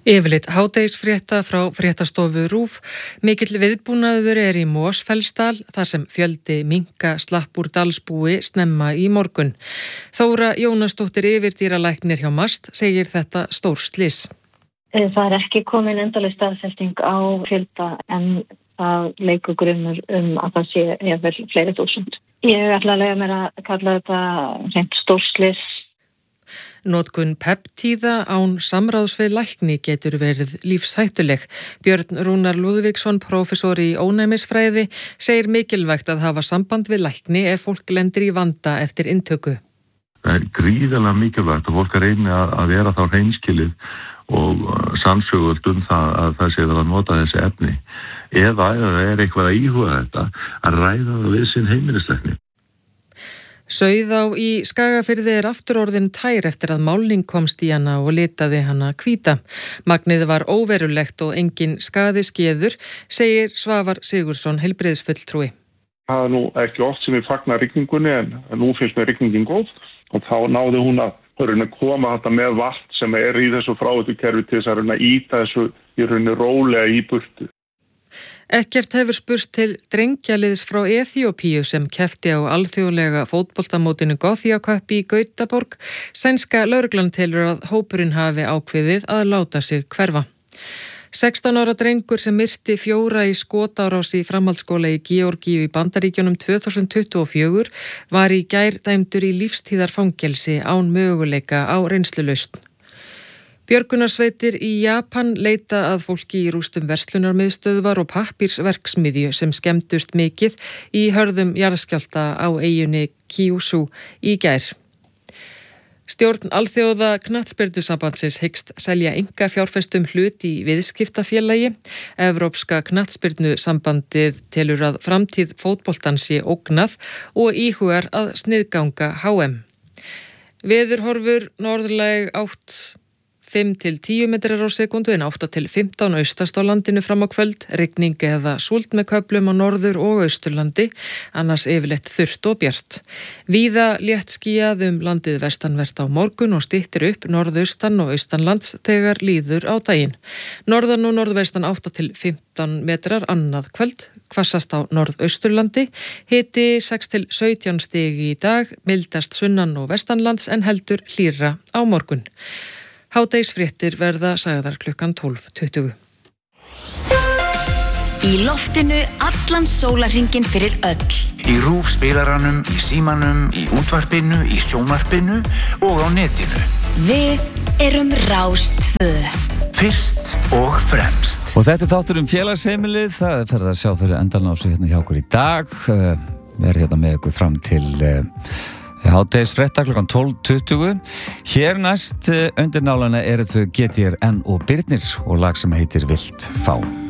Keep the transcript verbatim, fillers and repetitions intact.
Yfirleitt hádegisfrétta frá fréttastofu RÚV. Mikill viðbúnaður er í Mosfellsdal þar sem fjöldi minka slapp úr dalsbúi snemma í morgun. Þóra Jónasdóttir yfirdýralæknir hjá MAST segir þetta stórslys. Það er ekki komin endaleg staðfesting á fjölda en það leikur grunnur um að það sé jafnvel fleiri þúsund. Ég ætla að leyfa mér að kalla þetta hreint stórslys. Notkun peptíða án samráðs við lækni getur verið lífshættuleg. Björn Rúnar Lúðvíksson, prófessor í ónæmisfræði, segir mikilvægt að hafa samband við lækni ef fólk lendir í vanda eftir inntöku. Það er gríðarlega mikilvægt að fólk reyni að vera þá hreinskilið og sannsögult um það að það sé að nota þessi efni. Eða ef það er eitthvað að íhuga þetta, að ræða það við sinn heimilislækni. Sauðá í Skagafirði er aftur orðin tær eftir að málning komst í hana og litaði hana hvíta. Magnið var óverulegt og engin skaði skeður, segir Svavar Sigurðsson, heilbrigðisfulltrúi. Það er nú ekki oft sem við fagnar rigningunni en nú finnst mér rigningin góð og þá náði hún að að koma þetta með vatn sem er í þessu fráveitukerfi til þess að reyna að ýta þessu í rauninni rólega í burtu. Ekkert hefur spurst til drengjaliðs frá Eþíópíu sem keppti á alþjóðlega fótboltamótinu Gothia Cup í Gautaborg. Sænska lögreglan telur að hópurinn hafi ákveðið að láta sig hverfa. sextán ára drengur sem myrti fjóra í skotárás í framhaldsskóla í Georgíu í Bandaríkjunum tvö þúsund tuttugu og fjögur var í gær dæmdur í lífstíðarfangelsi án möguleika á reynslulausn. Björgunarsveitir í Japan leita að fólki í rústum verslunarmiðstöðvar og pappírsverksmiðju sem skemmdust mikið í hörðum jarðskjálfta á eyjunni Kyushu í gær. Stjórn Alþjóða knattspyrnusambandsins hyggst selja einkafjárfestum hlut í viðskiptafélagi. Evrópska knattspyrnusambandið telur að framtíð fótboltans sé ógnað og íhugar að sniðganga H M. Veðurhorfur norðlæg átt fimm til tíu metrar á sekundu en átta til fimmtán austast á landinu fram á kvöld, rigning eða súld með köflum á norður- og austurlandi, annars yfirleitt þurrt og bjart. Víða létt skýjað um landið vestanvert á morgun og styttir upp norðaustan og austanlands þegar líður á daginn. Norðan og norðvestan átta til fimmtán metrar annað kvöld, hvassast á norðausturlandi, hiti sex til sautján stig í dag, mildast sunnan og vestanlands en heldur hlýrra á morgun. Hádegisfréttir verða sagðar klukkan tólf tuttugu. Í loftinu allan sólarhringinn fyrir öll. Í RÚV spilaranum, í símanum, í útvarpinu, í sjónvarpinu og á netinu. Við erum Rás tvö. Fyrst og fremst. Og þetta er þáttur um félagsheimilið. Það er ferð að sjá fyrir endan á sig hérna hjá okkur í dag. Verð hérna með okkur fram til hádegisfrétta klukkan tólf tuttugu. Hér næst undir nálana eru þau G T R N og Birnir og lag sem heitir Vilt fá.